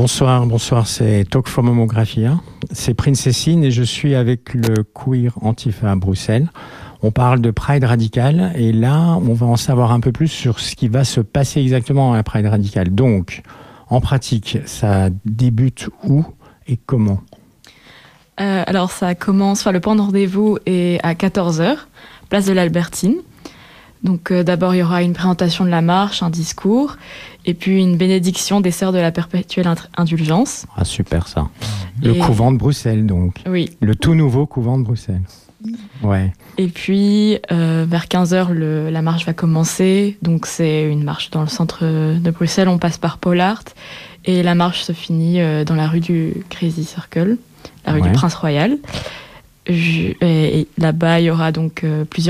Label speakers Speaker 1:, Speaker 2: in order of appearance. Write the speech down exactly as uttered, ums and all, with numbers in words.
Speaker 1: Bonsoir, bonsoir, c'est Talk for Mammographia. C'est Prince Cécine et je suis avec le Queer Antifa à Bruxelles. On parle de Pride Radical et là, on va en savoir un peu plus sur ce qui va se passer exactement à la Pride Radical. Donc, en pratique, ça débute où et comment ?
Speaker 2: euh, Alors, ça commence, enfin, le point de rendez-vous est à quatorze heures, place de l'Albertine. Donc euh, d'abord, il y aura une présentation de la marche, un discours, et puis une bénédiction des sœurs de la perpétuelle indulgence.
Speaker 1: Ah super ça. Le
Speaker 2: et...
Speaker 1: couvent de Bruxelles donc.
Speaker 2: Oui.
Speaker 1: Le tout nouveau couvent de Bruxelles. Ouais.
Speaker 2: Et puis euh, vers quinze heures, le, la marche va commencer. Donc c'est une marche dans le centre de Bruxelles, on passe par Pollard, et la marche se finit euh, dans la rue du Crazy Circle, la rue ouais. du Prince Royal. Je, et, et là-bas, il y aura donc euh, plusieurs